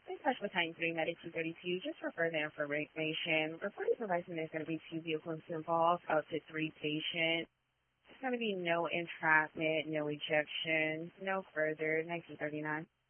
In touch with Titan 3 Medic 232, just for further information, reported supervising there's going to be 2 vehicles involved, up to 3 patients. There's going to be no entrapment, no ejection, no further, 1939.